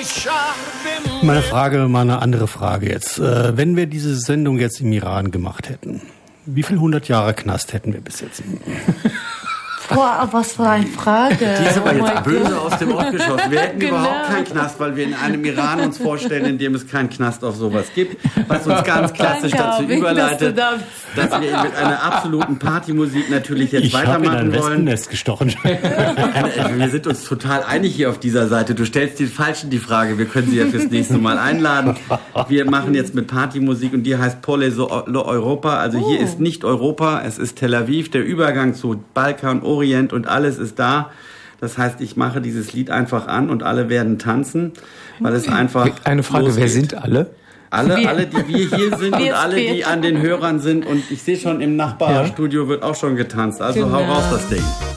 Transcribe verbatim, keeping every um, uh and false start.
Meine Frage, mal eine andere Frage jetzt. Äh, wenn wir diese Sendung jetzt im Iran gemacht hätten, wie viel hundert Jahre Knast hätten wir bis jetzt? Boah, was für eine Frage. Die ist aber Oh jetzt mein böse Gott. aus dem Ort geschossen. Wir hätten Genau. überhaupt keinen Knast, weil wir in einem Iran uns vorstellen, in dem es keinen Knast auf sowas gibt. Was uns ganz klassisch Danke, dazu Arvin, überleitet, dass du dass wir mit einer absoluten Partymusik natürlich jetzt Ich habe in weitermachen ein wollen. Wespennest gestochen. Wir sind uns total einig hier auf dieser Seite. Du stellst den Falschen die Frage. Wir können sie ja fürs nächste Mal einladen. Wir machen jetzt mit Partymusik und die heißt Pole lo Europa. Also hier ist nicht Europa, es ist Tel Aviv. Der Übergang zu Balkan, Orient und alles ist da. Das heißt, ich mache dieses Lied einfach an und alle werden tanzen, weil es einfach Eine Frage, losgeht. wer sind alle? Alle, Wir. alle, die wir hier sind Wir und alle, die spät. an den Hörern sind. Und ich sehe schon, im Nachbarstudio wird auch schon getanzt. Also hau Genau. raus das Ding.